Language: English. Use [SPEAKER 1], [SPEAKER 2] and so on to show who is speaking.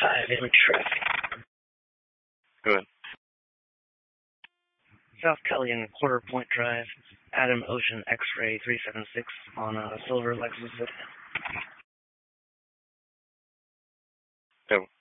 [SPEAKER 1] image traffic.
[SPEAKER 2] Go ahead.
[SPEAKER 1] South Kellyan, Quarter Point Drive, Adam Ocean X-Ray 376 on a silver Lexus sedan.
[SPEAKER 2] So,